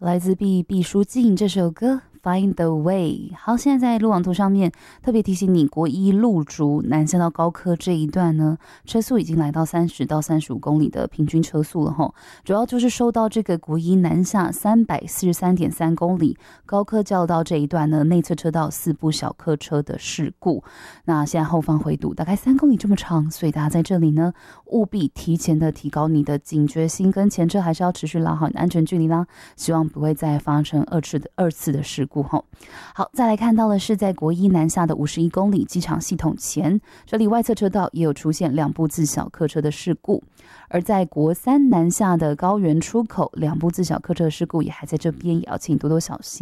来自毕书尽这首歌Find the Way。 好，现在在路网图上面特别提醒你，国一路竹南下到高科这一段呢，车速已经来到30到35公里的平均车速了齁。主要就是受到这个国一南下343.3公里高科交道这一段呢，内侧车道4部小客车的事故。那现在后方回堵大概3公里这么长，所以大家在这里呢，务必提前的提高你的警觉心，跟前车还是要持续拉好你的安全距离啦，希望不会再发生二次的事故。好，再来看到的是在国一南下的51公里机场系统前，这里外侧车道也有出现2部自小客车的事故。而在国三南下的高原出口，2部自小客车的事故也还在这边，也要请多多小心。